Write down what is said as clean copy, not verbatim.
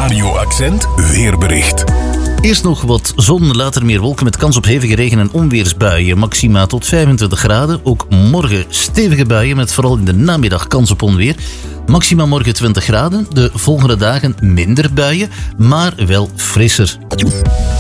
Radio Accent weerbericht. Eerst nog wat zon, later meer wolken met kans op hevige regen- en onweersbuien. Maxima tot 25 graden. Ook morgen stevige buien met vooral in de namiddag kans op onweer. Maxima morgen 20 graden. De volgende dagen minder buien, maar wel frisser.